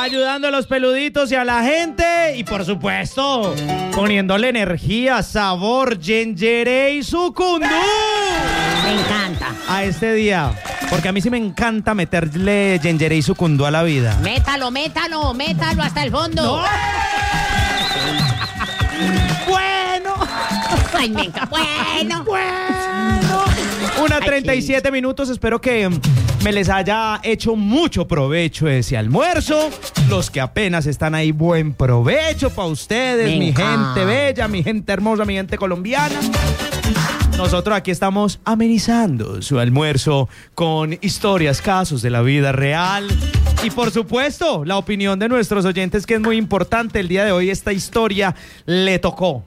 ayudando a los peluditos y a la gente. Y por supuesto, poniéndole energía, sabor, Yengeré y Sucundú. Me encanta. A este día. Porque a mí sí me encanta meterle Yengeré y Sucundú a la vida. Métalo hasta el fondo. No. Bueno. Ay, venga, bueno. 1:37 minutos, espero que me les haya hecho mucho provecho ese almuerzo. Los que apenas están ahí, buen provecho para ustedes, mi gente bella, mi gente hermosa, mi gente colombiana. Nosotros aquí estamos amenizando su almuerzo con historias, casos de la vida real. Y por supuesto, la opinión de nuestros oyentes, que es muy importante. El día de hoy esta historia le tocó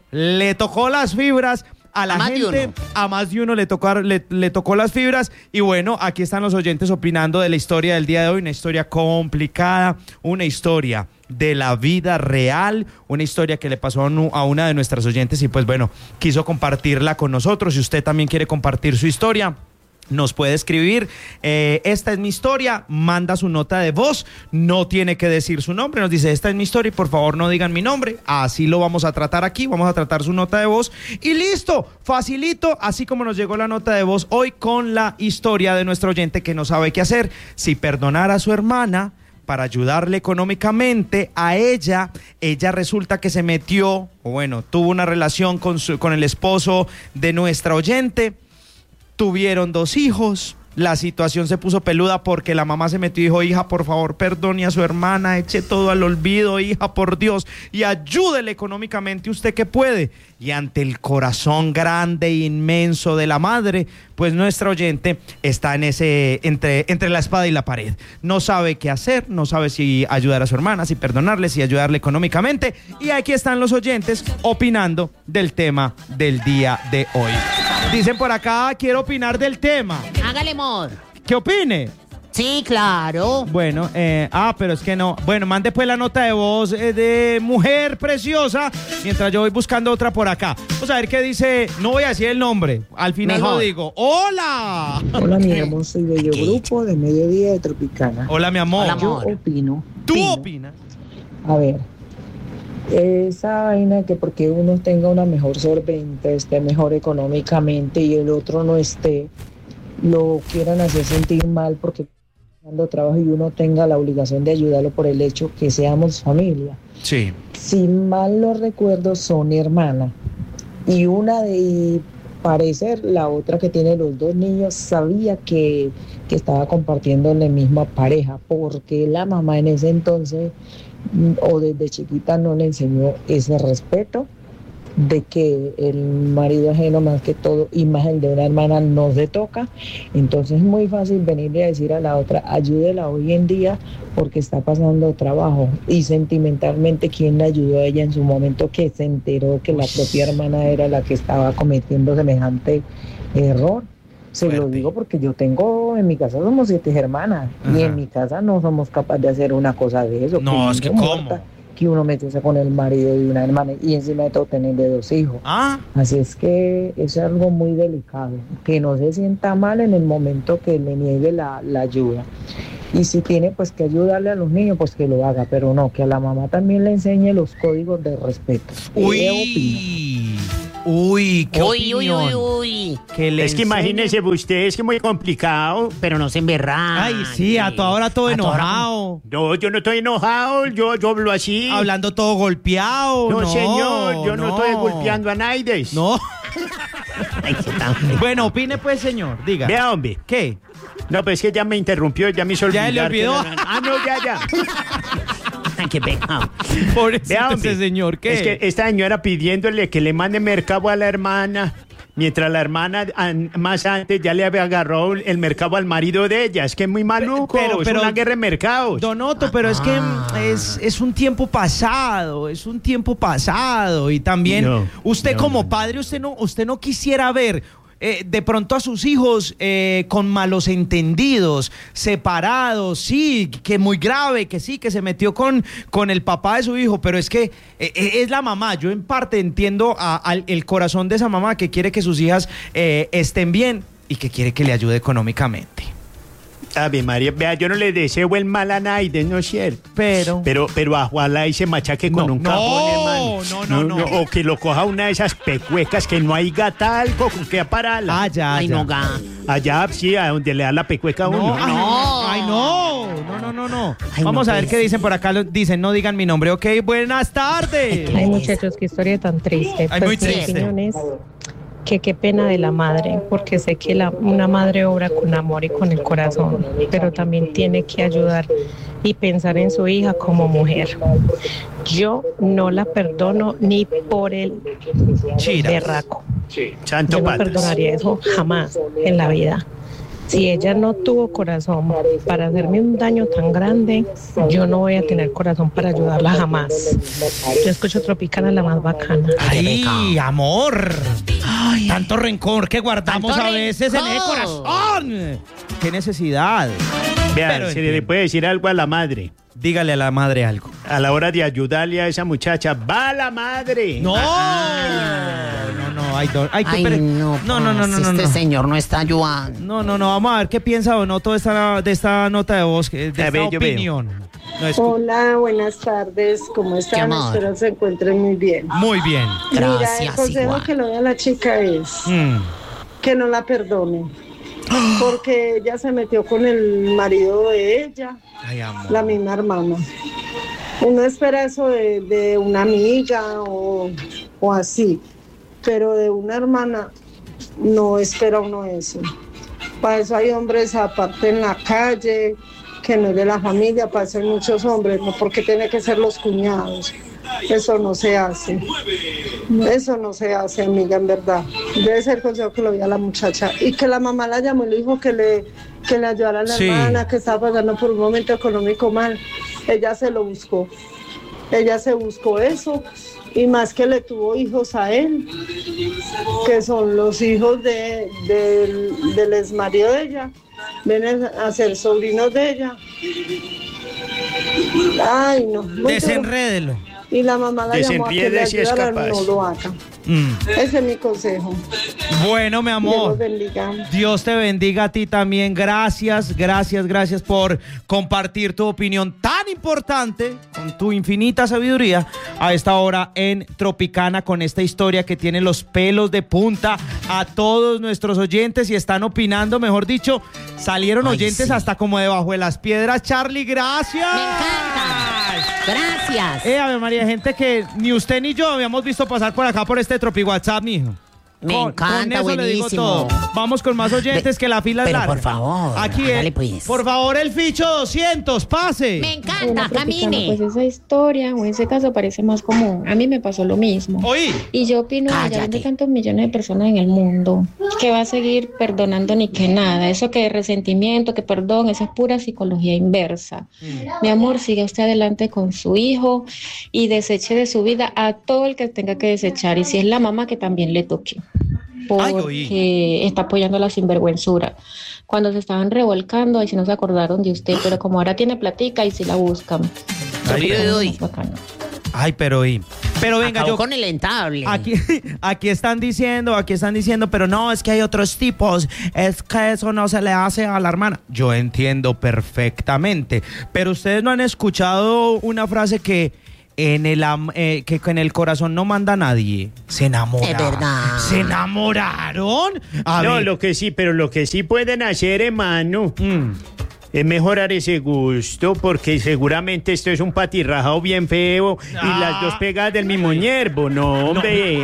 las fibras a la gente, a más de uno le tocó las fibras. Y bueno, aquí están los oyentes opinando de la historia del día de hoy, una historia complicada, una historia de la vida real, una historia que le pasó a una de nuestras oyentes y pues bueno, quiso compartirla con nosotros. Si usted también quiere compartir su historia, nos puede escribir, esta es mi historia, manda su nota de voz, no tiene que decir su nombre, nos dice, esta es mi historia y por favor no digan mi nombre, así lo vamos a tratar aquí, vamos a tratar su nota de voz y listo, facilito, así como nos llegó la nota de voz hoy con la historia de nuestro oyente que no sabe qué hacer, si perdonar a su hermana para ayudarle económicamente a ella resulta que se metió, o bueno, tuvo una relación con el esposo de nuestra oyente. Tuvieron 2 hijos, la situación se puso peluda porque la mamá se metió y dijo, hija, por favor, perdone a su hermana, eche todo al olvido, hija, por Dios, y ayúdele económicamente usted que puede. Y ante el corazón grande e inmenso de la madre, pues nuestra oyente está en entre la espada y la pared. No sabe qué hacer, no sabe si ayudar a su hermana, si perdonarle, si ayudarle económicamente. Y aquí están los oyentes opinando del tema del día de hoy. Dicen por acá, quiero opinar del tema. Hágale, amor. ¿Qué opine? Sí, claro. Bueno, pero es que no. Bueno, mande pues la nota de voz de mujer preciosa, mientras yo voy buscando otra por acá. Vamos a ver qué dice, no voy a decir el nombre, al final lo digo. ¡Hola! Hola, mi amor, soy Bello Grupo de Mediodía de Tropicana. Hola, mi amor. Hola, Yo amor. opino. ¿Tú opinas? A ver, esa vaina que porque uno tenga una mejor solvente, esté mejor económicamente y el otro no esté, lo quieran hacer sentir mal porque dando trabajo y uno tenga la obligación de ayudarlo por el hecho que seamos familia. Sí. Si mal no recuerdo, son hermanas. Y parecer la otra que tiene los 2 niños sabía que estaba compartiendo la misma pareja, porque la mamá en ese entonces o desde chiquita no le enseñó ese respeto de que el marido ajeno más que todo y más el de una hermana no se toca. Entonces es muy fácil venirle a decir a la otra, ayúdela hoy en día porque está pasando trabajo, y sentimentalmente quién la ayudó a ella en su momento que se enteró que la propia hermana era la que estaba cometiendo semejante error. Se lo digo porque yo tengo, en mi casa somos 7 hermanas. Ajá. Y en mi casa no somos capaces de hacer una cosa de eso. No, es que ¿cómo? Que uno metiese con el marido de una hermana y encima de todo tenerle 2 hijos. Así es que es algo muy delicado, que no se sienta mal en el momento que le niegue la ayuda. Y si tiene pues que ayudarle a los niños, pues que lo haga, pero no, que a la mamá también le enseñe los códigos de respeto. Uy, qué opinión. Uy. Es que imagínese usted, es que es muy complicado. Pero no se emberran. Ay, sí, a toda hora todo enojado. No, yo no estoy enojado, yo hablo así. Hablando todo golpeado. No, señor, yo no estoy golpeando a nadie. No. Bueno, opine pues, señor, diga. Vea, hombre. ¿Qué? No, pues es que ya me interrumpió, ya me hizo olvidar. ¿Ya le olvidó? No, ya. Qué pecado. Pobrecito ese señor, ¿qué? Es que esta señora pidiéndole que le mande mercado a la hermana, mientras la hermana más antes ya le había agarrado el mercado al marido de ella. Es que es muy maluco, es una guerra de mercados. Don Otto, pero es que es un tiempo pasado, y también usted como padre, usted no quisiera ver de pronto a sus hijos con malos entendidos, separados, sí, que muy grave, que sí, que se metió con el papá de su hijo, pero es que es la mamá. Yo en parte entiendo el corazón de esa mamá que quiere que sus hijas estén bien y que quiere que le ayude económicamente. Ave María, vea, yo no le deseo el mal a nadie, ¿no es cierto? Pero ojalá y se machaque con un cajón, hermano. No. O que lo coja una de esas pecuecas que no hay gata algo con que apararla. Ay, no, Allá, sí, a donde le da la pecueca a uno. No. Vamos a ver qué dicen por acá. Dicen, no digan mi nombre. Ok, buenas tardes. Ay, muchachos, qué historia tan triste. Ay, muy triste. Mi opinión es que qué pena de la madre, porque sé que una madre obra con amor y con el corazón, pero también tiene que ayudar y pensar en su hija como mujer. Yo no la perdono ni por el berraco. Santo Yo no Patas. perdonaría eso jamás en la vida. Si ella no tuvo corazón para hacerme un daño tan grande, yo no voy a tener corazón para ayudarla jamás. Yo escucho Tropicana, la más bacana. ¡Ay, amor! Ay, tanto rencor que guardamos a veces en el corazón. ¡Qué necesidad! Vea, se le puede decir algo a la madre. Dígale a la madre algo. A la hora de ayudarle a esa muchacha, ¡va la madre! ¡No! Este señor no está ayudando. No, vamos a ver qué piensa Donoto de esta nota de voz, de esta opinión. Hola, buenas tardes, ¿cómo están? Espero se encuentren muy bien. Muy bien. Mira, el consejo que le doy a la chica es que no la perdone, porque ella se metió con el marido de ella, la misma hermana. Uno espera eso de una amiga o así, pero de una hermana no espera uno eso. Para eso hay hombres aparte en la calle, que no es de la familia, para eso hay muchos hombres, no porque tiene que ser los cuñados. Eso no se hace. Eso no se hace, amiga, en verdad. Debe ser el consejo que le doy a la muchacha. Y que la mamá la llamó y le dijo que le ayudara a la hermana, que estaba pasando por un momento económico mal. Ella se lo buscó. Ella se buscó eso. Y más que le tuvo hijos a él, que son los hijos del exmarido de ella, vienen a ser sobrinos de ella. Ay, no. Desenrédelo. Y la mamá la llamó a que le ayudara, no lo haga. Ese es mi consejo. Bueno, mi amor. Dios bendiga. Dios te bendiga a ti también. Gracias por compartir tu opinión tan importante, con tu infinita sabiduría, a esta hora en Tropicana, con esta historia que tiene los pelos de punta. A todos nuestros oyentes, y están opinando, mejor dicho, salieron oyentes hasta como debajo de las piedras. Charlie, gracias. Me encanta. Gracias. Ave María, gente que ni usted ni yo habíamos visto pasar por acá por este Tropi WhatsApp, mijo. Me encanta, con eso buenísimo. Le digo todo. Vamos con más oyentes, que la fila es larga. Por favor, aquí pues. Por favor, el ficho 200, pase. Me encanta, camine. Pues esa historia o ese caso parece más común. A mí me pasó lo mismo. Oí. Y yo opino que ya hay tantos millones de personas en el mundo que va a seguir perdonando ni que nada. Eso que resentimiento, que perdón, esa es pura psicología inversa. Mi amor, siga usted adelante con su hijo y deseche de su vida a todo el que tenga que desechar. Y si es la mamá, que también le toque. Porque está apoyando la sinvergüenzura. Cuando se estaban revolcando, ahí sí no se acordaron de usted, pero como ahora tiene platica, ahí sí la buscan. Pero venga, acabó con el entable. Aquí están diciendo, pero no, es que hay otros tipos, es que eso no se le hace a la hermana. Yo entiendo perfectamente, pero ustedes no han escuchado una frase que en el corazón no manda nadie. Se enamora. Es verdad. ¿Se enamoraron? Lo que sí pueden hacer, hermano, es mejorar ese gusto, porque seguramente esto es un patirrajado bien feo y las dos pegadas del mismo hierbo. No, hombre.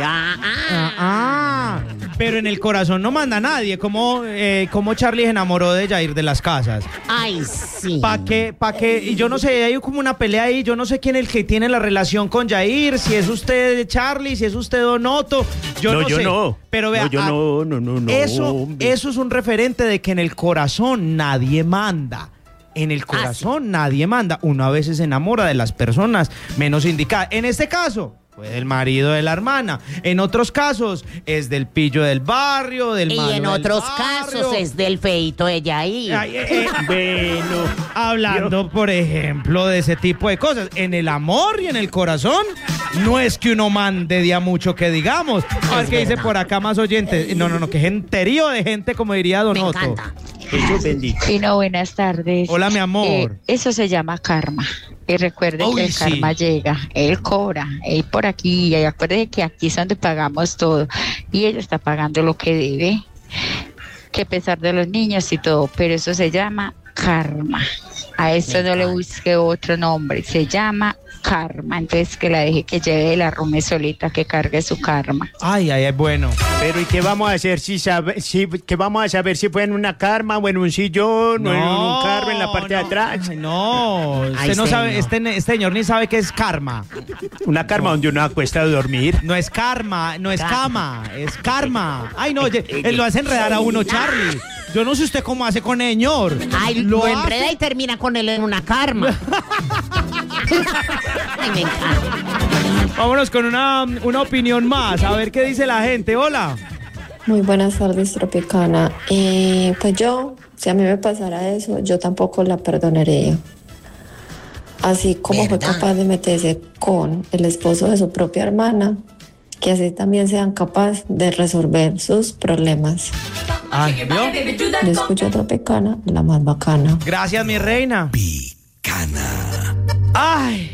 Pero en el corazón no manda nadie. ¿Cómo Charlie se enamoró de Yair de las Casas? Ay, sí. ¿Para qué? Y yo no sé, hay como una pelea ahí. Yo no sé quién es el que tiene la relación con Yair. Si es usted Charlie, si es usted Donoto. Yo no sé. No. Pero vea, no. Eso es un referente de que en el corazón nadie manda. En el corazón nadie manda. Uno a veces se enamora de las personas menos indicadas. En este caso, fue del marido de la hermana. En otros casos, es del pillo del barrio, del malo del barrio. Y en otros casos es del feito de Yair. Bueno, hablando, por ejemplo, de ese tipo de cosas. En el amor y en el corazón, no es que uno mande de a mucho que digamos. A ver qué dice por acá más oyentes. No, que genterío de gente, como diría Donoto. Me encanta. Jesús bendito. Pino, buenas tardes. Hola, mi amor. Eso se llama karma. Y recuerden que el karma llega, él cobra, él por aquí. Y acuérdense que aquí es donde pagamos todo. Y ella está pagando lo que debe, que a pesar de los niños y todo. Pero eso se llama karma. A eso no le busque otro nombre. Se llama karma. Entonces que la deje que lleve la rume solita, que cargue su karma. Ay, bueno. Pero ¿y qué vamos a hacer qué vamos a saber si fue en una karma o en un sillón o en un carro en la parte de atrás? Ay, no. Usted no sabe, este señor ni sabe qué es karma. Una karma donde uno acuesta a dormir. No es karma, no es cama, es karma. Ay, no, lo hace enredar a uno, Charlie. Yo no sé usted cómo hace con el señor. Ay, lo enreda y termina con él en una karma. Ay, me encanta. Vámonos con una opinión más, a ver qué dice la gente. Hola. Muy buenas tardes, Tropicana. Pues yo, si a mí me pasara eso, yo tampoco la perdonaría. Así como fue capaz de meterse con el esposo de su propia hermana, que así también sean capaces de resolver sus problemas. Ay, ¿vio? Yo escucho Tropicana, la más bacana. Gracias, mi reina. Picana. Ay.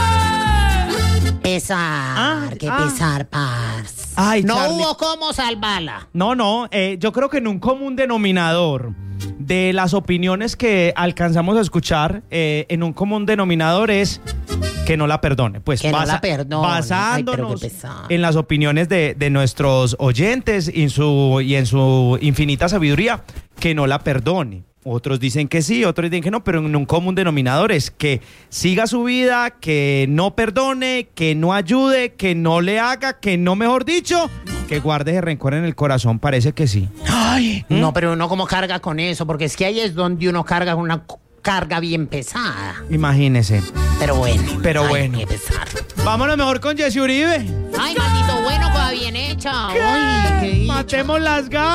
Pesar, qué pesar, paz. Ay, no Charlie. hubo cómo salvarla. No, yo creo que en un común denominador de las opiniones que alcanzamos a escuchar, en un común denominador es que no la perdone. Pues que no la perdone. Basándonos en las opiniones de nuestros oyentes y en su infinita sabiduría, que no la perdone. Otros dicen que sí, otros dicen que no, pero en un común denominador es que siga su vida, que no perdone, que no ayude, que no le haga, que no, mejor dicho, que guarde ese rencor en el corazón, parece que sí. Ay, no, pero uno como carga con eso, porque es que ahí es donde uno carga con una carga bien pesada. Imagínese. Pero bueno. Qué pesar. Vámonos mejor con Jessy Uribe. Ay, maldito bueno, cosa bien hecha. Ay, qué Matemos las ganas.